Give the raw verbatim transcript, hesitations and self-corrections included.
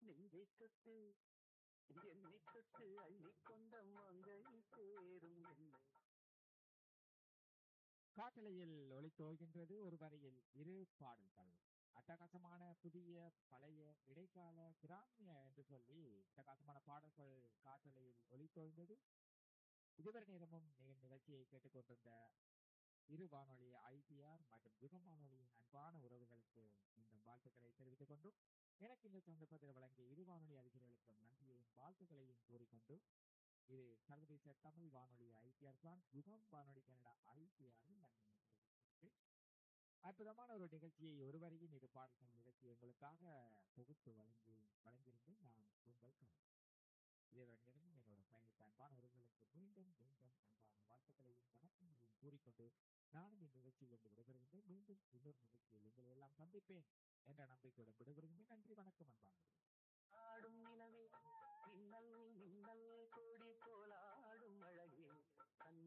நெஞ்சை தொட்டு என்னை தொட்டு அள்ளிக்கொண்ட மங்கை சேரும் என்னை. காற்றலையில் ஒளித்தோய்கின்றது ஒரு வரியில் இரு பாடல்கள். அட்டகாசமான புதிய பழைய இடைக்கால கிராமிய என்று சொல்லி அட்டகாசமான பாடல்கள் காற்றலையில் ஒளித்தோய்ந்தது. இதுவரை நேரமும் நீங்கள் நிகழ்ச்சியை கேட்டுக்கொண்டிருந்த இரு வானொலி ஐபிஆர் மற்றும் யுகம் வானொலியின் அன்பான உறவுகளுக்கு இந்த வாழ்த்துக்களை தெரிவித்துக் கொண்டும் எனக்கு இந்த சந்தர்ப்பத்தில் வழங்கிய இரு வானொலி அதிகாரிகளுக்கும் நன்றியையும் வாழ்த்துக்களையும் கூறிக்கொண்டு இது சர்வதேச தமிழ் வானொலி ஐபிஆர் தான் யுகம் வானொலி கனடா ஐபிஆர் அற்புதமான ஒரு நிகழ்ச்சியை ஒரு வரையும் இரு பாடல்கள் நிகழ்ச்சி உங்களுக்காக தொகுத்து வழங்கி வழங்கியிருந்து நான் உங்கள் கணவன். இதேவரை நேரமும் என்னோட பயணித்த அன்பான உறவுகளுக்கு மீண்டும் மீண்டும் அன்பான வாழ்த்துக்களையும் வணக்கங்களையும் கூறிக்கொண்டு நானும் இந்த நிகழ்ச்சியில் இருந்து விடைபெறுகின்றேன். மீண்டும் இன்னொரு நிகழ்ச்சியில் உங்களை எல்லாம் சந்திப்பேன் என்ற நம்பிக்கையுடன் விடுகிறேன்.